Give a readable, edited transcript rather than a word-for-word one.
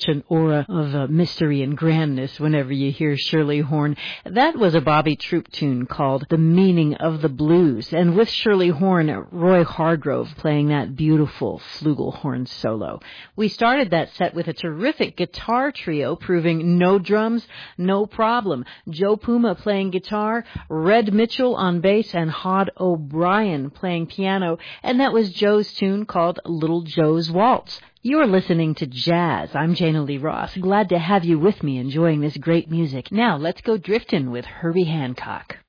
such an aura of mystery and grandness whenever you hear Shirley Horn. That was a Bobby Troup tune called The Meaning of the Blues, and with Shirley Horn, Roy Hargrove playing that beautiful flugelhorn solo. We started that set with a terrific guitar trio proving no drums, no problem. Joe Puma playing guitar, Red Mitchell on bass, and Hod O'Brien playing piano, and that was Joe's tune called Little Joe's Waltz. You're listening to Jazz. I'm Jana Lee Ross. Glad to have you with me enjoying this great music. Now let's go drifting with Herbie Hancock.